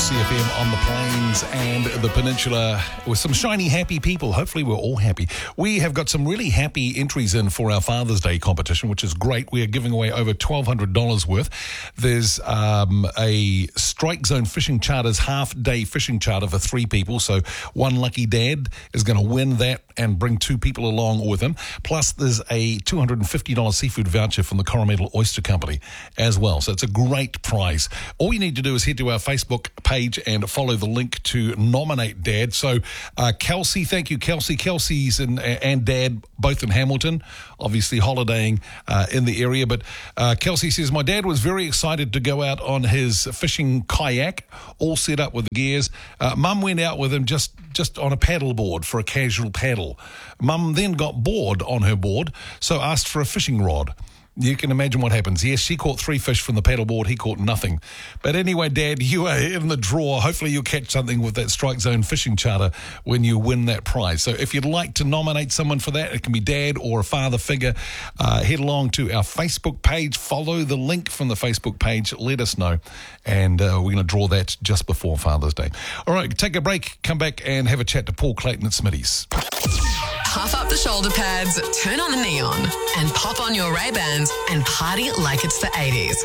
CFM on the plains and the peninsula with some shiny, happy people. Hopefully we're all happy. We have got some really happy entries in for our Father's Day competition, which is great. We are giving away over $1,200 worth. There's a Strike Zone Fishing Charters half-day fishing charter for 3 people. So one lucky dad is going to win that and bring 2 people along with him. Plus, there's a $250 seafood voucher from the Coromandel Oyster Company as well. So it's a great prize. All you need to do is head to our Facebook page and follow the link to nominate Dad. So Kelsey, thank you, Kelsey. Kelsey's and Dad both in Hamilton, obviously holidaying in the area. But Kelsey says, my dad was very excited to go out on his fishing kayak, all set up with the gears. Mum went out with him just on a paddle board for a casual paddle. Mum then got bored on her board, so asked for a fishing rod. You can imagine what happens. Yes, she caught 3 fish from the paddleboard. He caught nothing. But anyway, Dad, you are in the draw. Hopefully you'll catch something with that Strike Zone fishing charter when you win that prize. So if you'd like to nominate someone for that, it can be Dad or a father figure. Head along to our Facebook page. Follow the link from the Facebook page. Let us know. And we're going to draw that just before Father's Day. All right, take a break. Come back and have a chat to Paul Clayton at Smitty's. Puff up the shoulder pads, turn on the neon, and pop on your Ray-Bans and party like it's the 80s.